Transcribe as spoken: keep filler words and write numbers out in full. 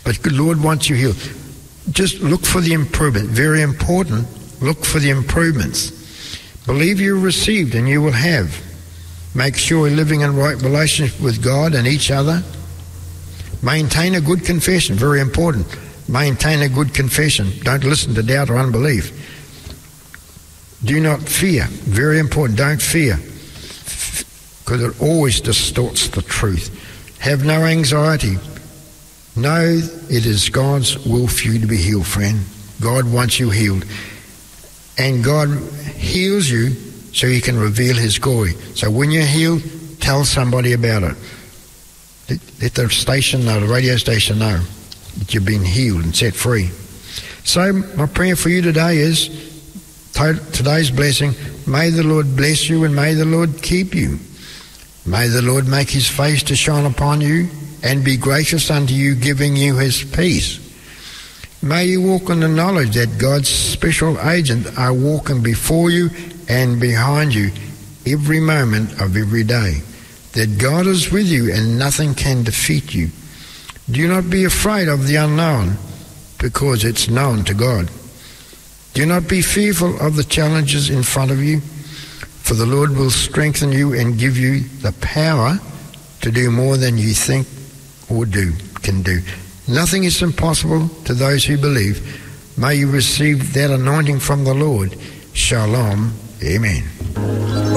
But the Lord wants you healed. Just look for the improvement. Very important. Look for the improvements. Believe you received and you will have. Make sure you're living in right relationship with God and each other. Maintain a good confession. Very important. Maintain a good confession. Don't listen to doubt or unbelief. Do not fear. Very important. Don't fear, because it always distorts the truth. Have no anxiety. Know it is God's will for you to be healed, friend. God wants you healed. And God heals you so He can reveal His glory. So when you're healed, tell somebody about it. Let, let the station know, the radio station know that you've been healed and set free. So my prayer for you today is, today's blessing, may the Lord bless you and may the Lord keep you. May the Lord make His face to shine upon you and be gracious unto you, giving you His peace. May you walk in the knowledge that God's special agents are walking before you and behind you every moment of every day. That God is with you and nothing can defeat you. Do not be afraid of the unknown, because it's known to God. Do not be fearful of the challenges in front of you, for the Lord will strengthen you and give you the power to do more than you think or do can do. Nothing is impossible to those who believe. May you receive that anointing from the Lord. Shalom. Amen.